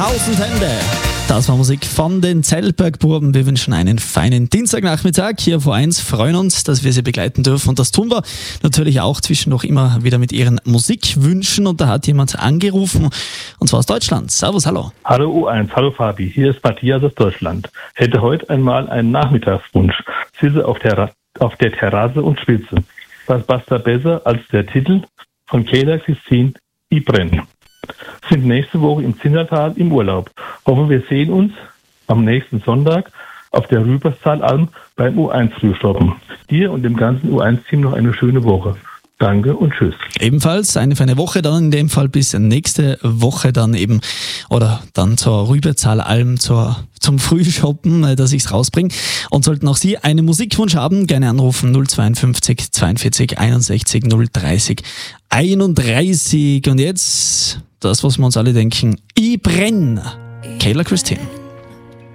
1000 Hände. Das war Musik von den Zellbergbuben. Wir wünschen einen feinen Dienstagnachmittag hier auf O1. Freuen uns, dass wir Sie begleiten dürfen. Und das tun wir natürlich auch zwischendurch immer wieder mit Ihren Musikwünschen. Und da hat jemand angerufen, und zwar aus Deutschland. Servus, hallo. Hallo U1, hallo Fabi. Hier ist Matthias aus Deutschland. Hätte heute einmal einen Nachmittagswunsch. Sitze auf der Terrasse und schwitze. Was passt da besser als der Titel von Kayla Christine, Ich brenn. Sind nächste Woche im Zinnertal im Urlaub. Hoffe, wir sehen uns am nächsten Sonntag auf der Rüberstallalm beim U1-Frühstoppen. Dir und dem ganzen U1-Team noch eine schöne Woche. Danke und tschüss. Ebenfalls eine feine Woche dann in dem Fall bis nächste Woche dann eben oder dann zur Rüberzahlalm zum Frühshoppen, dass ich es rausbringe. Und sollten auch Sie einen Musikwunsch haben, gerne anrufen 052 42 61 030 31. Und jetzt das, was wir uns alle denken, Ich brenn. Kayla Christine.